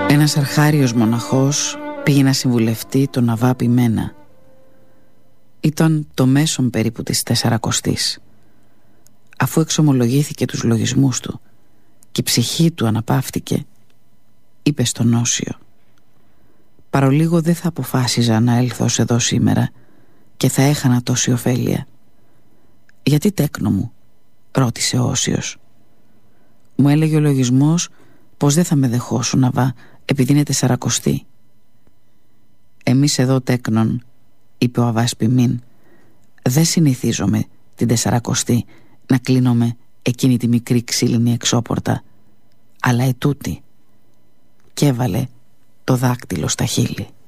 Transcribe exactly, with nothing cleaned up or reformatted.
Ένας αρχάριος μοναχός πήγε να συμβουλευτεί τον Αβά Ποιμένα. Ήταν το μέσον περίπου της τεσσαρακοστής. Αφού εξομολογήθηκε τους λογισμούς του και η ψυχή του αναπαύτηκε, είπε στον Όσιο: «Παρολίγο δεν θα αποφάσιζα να έλθω ως εδώ σήμερα και θα έχανα τόση ωφέλεια». «Γιατί, τέκνο μου?» ρώτησε ο Όσιος. «Μου έλεγε ο λογισμός πως δεν θα με δεχόσουν, Αβά, επειδή είναι τεσσαρακοστή». «Εμείς εδώ, τέκνον», είπε ο Αβάς Ποιμήν, «δεν συνηθίζομαι την τεσσαρακοστή να κλείνομαι εκείνη τη μικρή ξύλινη εξώπορτα, αλλά ετούτη». Και έβαλε το δάκτυλο στα χείλη.